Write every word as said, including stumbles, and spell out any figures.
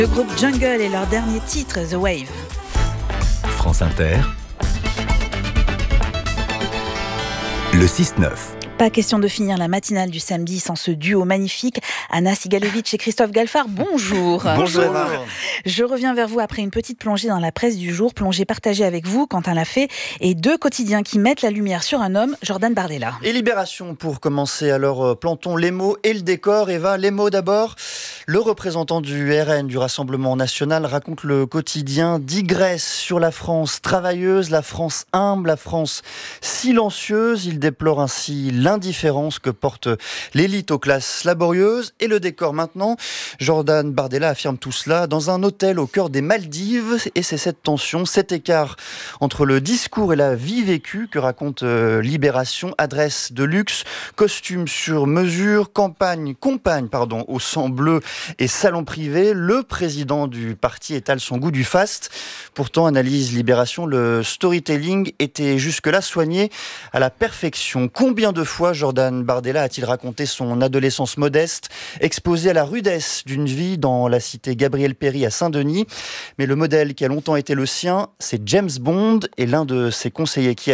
Le groupe Jungle et leur dernier titre, The Wave. France Inter, le six neuf. Pas question de finir la matinale du samedi sans ce duo magnifique. Anna Sigalovic et Christophe Galfard, bonjour. Bonjour. Je reviens vers vous après une petite plongée dans la presse du jour, plongée partagée avec vous, Quentin Lafay, et deux quotidiens qui mettent la lumière sur un homme, Jordan Bardella. Et Libération pour commencer, alors plantons les mots et le décor. Eva, les mots d'abord. Le représentant du R N, du Rassemblement National, raconte le quotidien, digresse sur la France travailleuse, la France humble, la France silencieuse. Il déplore ainsi l'indifférence que porte l'élite aux classes laborieuses. Et le décor maintenant, Jordan Bardella affirme tout cela dans un hôtel au cœur des Maldives. Et c'est cette tension, cet écart entre le discours et la vie vécue que raconte Libération. Adresse de luxe, costume sur mesure, campagne, compagne pardon, au sang bleu et salon privé. Le président du parti étale son goût du faste. Pourtant, analyse Libération, le storytelling était jusque-là soigné à la perfection. Combien de fois Jordan Bardella a-t-il raconté son adolescence modeste, exposé à la rudesse d'une vie dans la cité Gabriel Péri à Saint-Denis. Mais le modèle qui a longtemps été le sien, c'est James Bond, et l'un de ses conseillers qui